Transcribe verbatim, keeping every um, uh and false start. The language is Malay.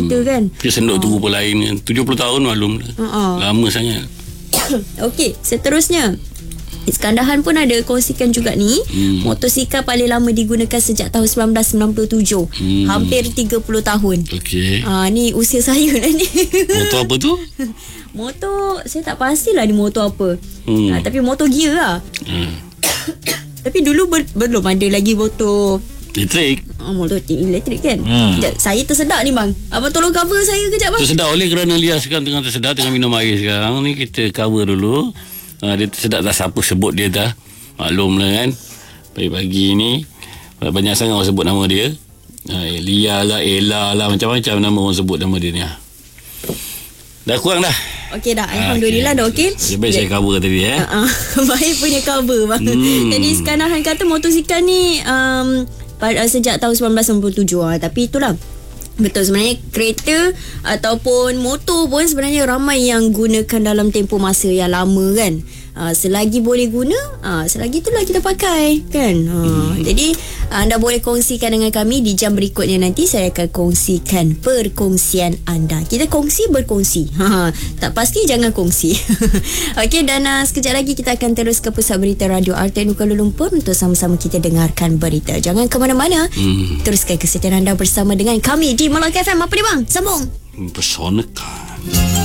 kita kan. Dia sendok tu rupa lain kan. tujuh puluh tahun maklum dah. Uh-uh. Lama sangat. Okey, seterusnya Iskandar Han pun ada kongsikan juga ni, hmm. motosikal paling lama digunakan sejak tahun sembilan belas sembilan puluh tujuh. hmm. Hampir tiga puluh tahun. Okey. Ah, ni usia saya lah ni. Motor apa tu? Motor, saya tak pastilah ni motor apa. hmm. ah, Tapi motor gear lah. hmm. Tapi dulu ber, belum ada lagi motor elektrik. Oh, motor elektrik kan. hmm. Sekejap, saya tersedak ni bang. Abang tolong cover saya kejap bang. Tersedak oleh kerana Lia sekarang tengah tersedak, tengah minum air sekarang ni. Kita cover dulu. Ha, dia tersedak dah, siapa sebut dia dah. Maklum lah kan, pagi-pagi ni banyak sangat orang sebut nama dia. ha, Lia lah, Ella lah, macam-macam nama orang sebut nama dia ni. ha. Dah kurang dah. Okey dah, Alhamdulillah. ha, okay. dah okey. Lebih baik saya cover tadi eh. uh-uh. Baik punya cover bang. hmm. Jadi Iskandar Han kata motosikal ni um, pada, sejak tahun sembilan belas sembilan puluh tujuh. ha, Tapi itulah, betul, sebenarnya kereta ataupun motor pun sebenarnya ramai yang gunakan dalam tempoh masa yang lama kan. Uh, selagi boleh guna, uh, selagi itulah kita pakai kan. uh, hmm. Jadi anda boleh kongsikan dengan kami di jam berikutnya. Nanti saya akan kongsikan perkongsian anda. Kita kongsi berkongsi. ha, Tak pasti jangan kongsi. Okey, dan uh, sekejap lagi kita akan terus ke pusat berita Radio R T N Kuala Lumpur untuk sama-sama kita dengarkan berita. Jangan ke mana-mana. hmm. Teruskan kesetiaan anda bersama dengan kami di Melaka F M. Apa dia bang? Sambung. Mempesonakan.